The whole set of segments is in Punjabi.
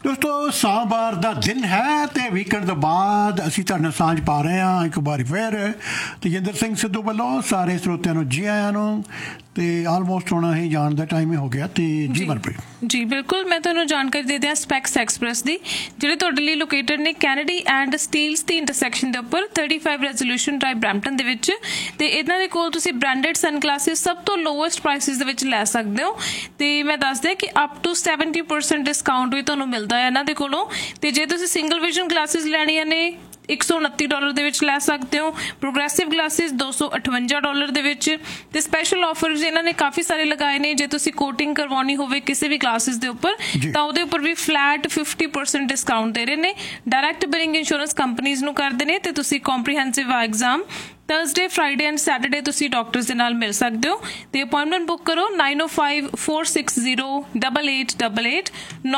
ਦੋਸਤੋ ਸੋਮਵਾਰ ਦਾ ਦਿਨ ਹੈ ਤੇ ਵੀਕਐਂਡ ਤੋਂ ਬਾਅਦ ਅਸੀਂ ਤੁਹਾਡੇ ਨਾਲ ਸਾਂਝ ਪਾ ਰਹੇ ਹਾਂ ਇੱਕ ਵਾਰੀ ਫਿਰ ਤੇਜਿੰਦਰ ਸਿੰਘ ਸਿੱਧੂ ਵੱਲੋਂ ਸਾਰੇ ਸਰੋਤਿਆਂ ਨੂੰ ਜੀ ਆਇਆਂ ਨੂੰ ਤੇ ਆਲਮੋਸਟ ਹੁਣ ਅਸੀਂ ਜਾਣ ਦਾ ਟਾਈਮ ਹੀ ਹੋ ਗਿਆ ਤੇ ਜੀ ਮਨਪ੍ਰੀਤ ਜੀ ਬਿਲਕੁਲ ਮੈਂ ਤੁਹਾਨੂੰ ਜਾਣਕਾਰੀ ਦੇ ਦਿਆਂ ਸਪੈਕਸ ਐਕਸਪ੍ਰੈਸ ਦੀ ਜਿਹੜੇ ਤੁਹਾਡੇ ਲਈ ਲੋਕੇਟਡ ਨੇ Kennedy and Steeles the intersection ਦੇ ਉੱਪਰ 35 ਰੈਜ਼ੋਲੂਸ਼ਨ ਡਰਾਈਵ ਬਰੈਂਪਟਨ ਦੇ ਵਿੱਚ ਤੇ ਇਹਨਾਂ ਦੇ ਕੋਲ ਤੁਸੀਂ ਬ੍ਰਾਂਡਡ ਸਨਗਲਾਸਿਸ ਸਭ ਤੋਂ ਲੋਐਸਟ ਪ੍ਰਾਈਸਿਸ ਦੇ ਵਿੱਚ ਲੈ ਸਕਦੇ ਹੋ ਤੇ ਮੈਂ ਦੱਸ ਦਿਆਂ ਕਿ ਅਪ ਟੂ 70% ਡਿਸਕਾਊਂਟ ਵੀ ਤੁਹਾਨੂੰ ਮਿਲਦਾ ਹੈ ਇਹਨਾਂ ਦੇ ਕੋਲੋਂ ਤੇ ਜੇ ਤੁਸੀਂ ਸਿੰਗਲ ਵਿਜ਼ਨ ਗਲਾਸਿਸ ਲੈਣੀਆਂ ਨੇ $129 ਦੇ ਵਿੱਚ ਲੈ ਸਕਦੇ ਹੋ ਪ੍ਰੋਗਰੈਸਿਵ ਗਲਾਸਿਸ $258 ਦੇ ਵਿੱਚ ਤੇ ਸਪੈਸ਼ਲ ਆਫਰਸ ਇਹਨਾਂ ਨੇ ਕਾਫੀ ਸਾਰੇ ਲਗਾਏ ਨੇ ਜੇ ਤੁਸੀਂ ਕੋਟਿੰਗ ਕਰਵਾਉਣੀ ਹੋਵੇ ਕਿਸੇ ਵੀ ਗਲਾਸਿਸ ਦੇ ਉੱਪਰ ਤਾਂ ਉਹਦੇ ਉੱਪਰ ਵੀ ਫਲੈਟ 50% ਡਿਸਕਾਊਂਟ ਦੇ ਰਹੇ ਨੇ ਡਾਇਰੈਕਟ ਬਿਲਿੰਗ ਇੰਸ਼ੋਰੈਂਸ ਕੰਪਨੀਜ਼ ਨੂੰ ਕਰਦੇ ਨੇ ਤੇ ਤੁਸੀਂ comprehensive exam Thursday, Friday and Saturday ਤੁਸੀਂ ਡਾਕਟਰਸ ਦੇ ਨਾਲ ਮਿਲ ਸਕਦੇ ਹੋ ਤੇ ਅਪਾਇੰਟਮੈਂਟ ਬੁੱਕ ਕਰੋ 9054608888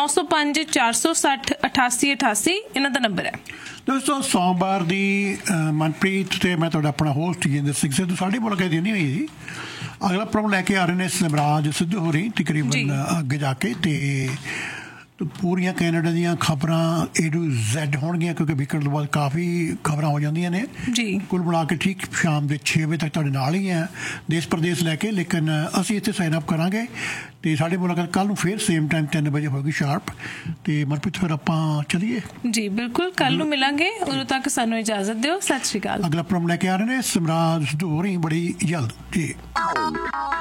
9054608888 ਇਹਨਾਂ ਦਾ ਨੰਬਰ ਹੈ। ਦੋਸਤੋ ਸੋਮਵਾਰ ਦੀ ਮਨਪ੍ਰੀਤ ਤੇ ਮੈਂ ਤੁਹਾਡਾ ਆਪਣਾ ਹੋਸਟ ਤੇਜਿੰਦਰ ਸਿੰਘ ਸਿੱਧੂ ਸਾਡੇ ਮੁਲਕ ਦੀ ਨਹੀਂ ਹੋਈ ਸੀ ਅਗਲਾ ਪ੍ਰੋਗਰਾਮ ਲੈ ਕੇ ਆ ਰਹੇ ਨੇ ਸਿਮਰਾਜ ਸਿੱਧੂ ਹੋਰੀ ਤਕਰੀਬਨ ਅੱਗੇ ਜਾ ਕੇ ਤੇ ਪੂਰੀਆਂ ਕੈਨੇਡਾ ਦੀਆਂ ਖਬਰਾਂ A to Z ਹੋਣਗੀਆਂ ਕਿਉਂਕਿ ਵੀਕਐਂਡ ਤੋਂ ਬਾਅਦ ਕਾਫੀ ਖਬਰਾਂ ਹੋ ਜਾਂਦੀਆਂ ਨੇ ਜੀ ਕੁੱਲ ਬਣਾ ਕੇ ਠੀਕ ਸ਼ਾਮ ਦੇ 6 ਵਜੇ ਤੱਕ ਤੁਹਾਡੇ ਨਾਲ ਹੀ ਹੈ ਦੇਸ਼ ਪ੍ਰਦੇਸ਼ ਲੈ ਕੇ ਲੇਕਿਨ ਅਸੀਂ ਇੱਥੇ ਸਾਈਨ ਅਪ ਕਰਾਂਗੇ ਤੇ ਸਾਡੇ ਮੁਲਾਕਾਤ ਕੱਲ੍ਹ ਨੂੰ ਫਿਰ ਸੇਮ ਟਾਈਮ 3 ਵਜੇ ਹੋਏਗੀ ਸ਼ਾਰਪ ਤੇ ਮਨਪ੍ਰੀਤ ਫਿਰ ਆਪਾਂ ਚਲੀਏ ਜੀ ਬਿਲਕੁਲ ਕੱਲ੍ਹ ਨੂੰ ਮਿਲਾਂਗੇ ਉਦੋਂ ਤੱਕ ਸਾਨੂੰ ਇਜਾਜ਼ਤ ਦਿਓ ਸਤਿ ਸ਼੍ਰੀ ਅਕਾਲ। ਅਗਲਾ ਪ੍ਰੋਗਰਾਮ ਲੈ ਕੇ ਆ ਰਹੇ ਨੇ ਸਿਮਰਾਜ ਸਿੱਧੂ ਹੋਰੀ ਬੜੀ ਜਲਦ ਜੀ।